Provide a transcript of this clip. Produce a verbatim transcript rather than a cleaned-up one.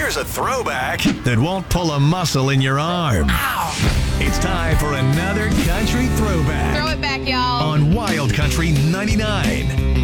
Here's a throwback that won't pull a muscle in your arm. Ow. It's time for another country throwback. Throw it back, y'all. On Wild Country ninety-nine.